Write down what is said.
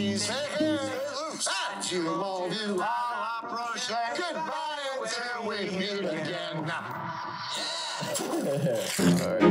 please. To all of you, I'll approach. Goodbye until we meet again. All right.